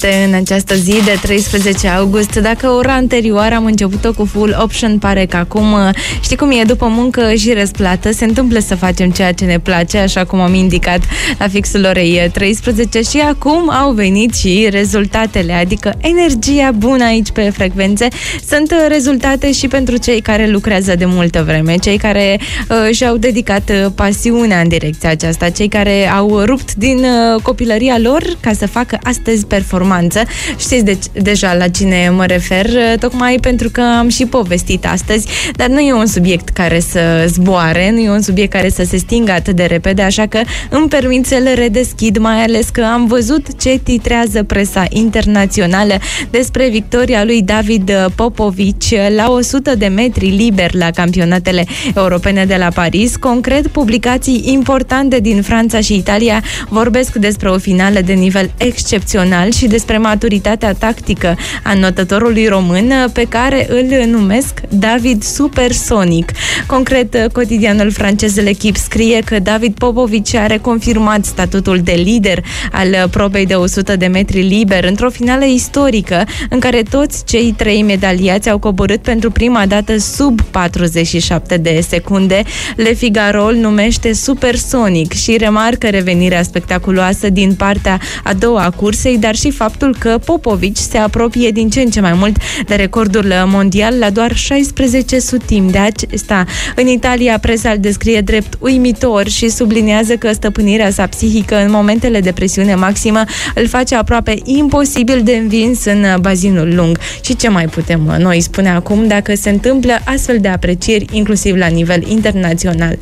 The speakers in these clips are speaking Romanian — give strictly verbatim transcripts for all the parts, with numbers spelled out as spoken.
în această zi de treisprezece august. Dacă ora anterioară am început-o cu full option, pare că acum, știi cum e, după muncă și răsplată, se întâmplă să facem ceea ce ne place, așa cum am indicat la fixul orei treisprezece, și acum au venit și rezultatele, adică energia bună aici pe frecvențe. Sunt rezultate și pentru cei care lucrează de multă vreme, cei care uh, și-au dedicat pasiunea în direcția aceasta, cei care au rupt din uh, copilăria lor ca să facă astăzi performanță. Știți de- deja la cine mă refer, tocmai pentru că am și povestit astăzi, dar nu e un subiect care să zboare, nu e un subiect care să se stingă atât de repede, așa că îmi permit să le redeschid, mai ales că am văzut ce titrează presa internațională despre victoria lui David Popovici la o sută de metri liber la campionatele europene de la Paris. Concret, publicații importante din Franța și Italia vorbesc despre o finală de nivel excepțional și despre maturitatea tactică a notătorului român, pe care îl numesc David Supersonic. Concret, cotidianul francez L'Equipe scrie că David Popovici a reconfirmat statutul de lider al probei de o sută de metri liber într-o finală istorică în care toți cei trei medaliați au coborât pentru prima dată sub patruzeci și șapte de secunde. Le Figaro îl numește Supersonic și remarcă revenirea spectaculoasă din partea a doua a cursei, dar și faptul că Popovici se apropie din ce în ce mai mult de recordul mondial la doar șaisprezece sutimi de acesta. În Italia, presa îl descrie drept uimitor și subliniază că stăpânirea sa psihică în momentele de presiune maximă îl face aproape imposibil de învins în bazinul lung. Și ce mai putem noi spune acum dacă se întâmplă astfel de aprecieri, inclusiv la nivel internațional?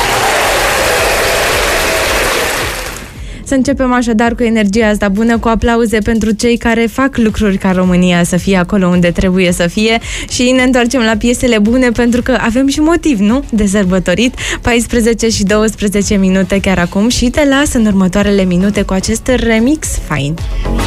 Să începem așadar cu energia asta bună, cu aplauze pentru cei care fac lucruri ca România să fie acolo unde trebuie să fie, și ne întoarcem la piesele bune pentru că avem și motiv, nu? De sărbătorit. paisprezece și douăsprezece minute chiar acum și te las în următoarele minute cu acest remix fain.